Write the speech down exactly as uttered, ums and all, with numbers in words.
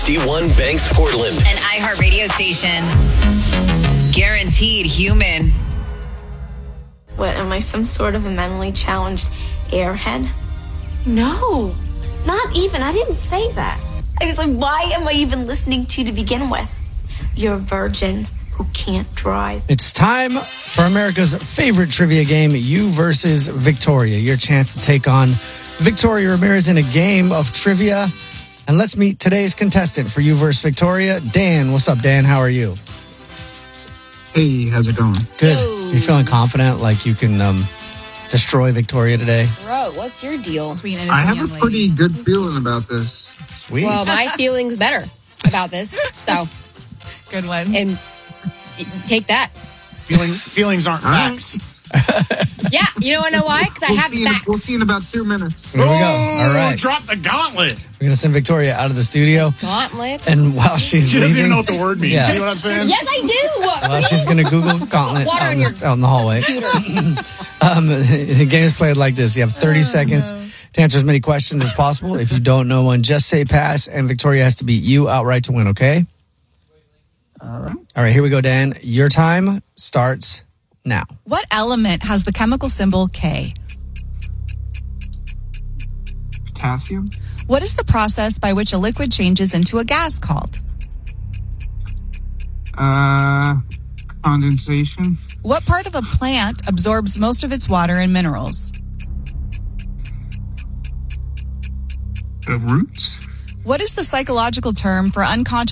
D one Banks Portland. An iHeartRadio station. Guaranteed human. What, am I some sort of a mentally challenged airhead? No, not even. I didn't say that. I was like, why am I even listening to you to begin with? You're a virgin who can't drive. It's time for America's favorite trivia game, You versus Victoria. Your chance to take on Victoria Ramirez in a game of trivia. And let's meet today's contestant for You versus Victoria, Dan. What's up, Dan? How are you? Hey, how's it going? Good. Yo. You feeling confident like you can um, destroy Victoria today? Bro, what's your deal? Sweet, innocent I have young a lady. pretty good feeling about this. Sweet. Well, my feeling's better about this. So, Good one. and take that. Feeling, feelings aren't facts. Yeah, you don't know why? Because I We'll have see, in, facts. we'll see in about two minutes. Here we go. All right. Drop the gauntlet. We're going to send Victoria out of the studio. Gauntlets. And while she's She leaving, doesn't even know what the word means. Yeah. You know what I'm saying? Yes, I do. Well, she's going to Google gauntlet Water out on in, the, your out in the hallway. Computer. Um, the game is played like this. You have thirty seconds to answer as many questions as possible. If you don't know one, just say pass, and Victoria has to beat you outright to win, okay? All right. All right, here we go, Dan. Your time starts now. What element has the chemical symbol K? Potassium? What is the process by which a liquid changes into a gas called? Uh, condensation? What part of a plant absorbs most of its water and minerals? The roots? What is the psychological term for unconscious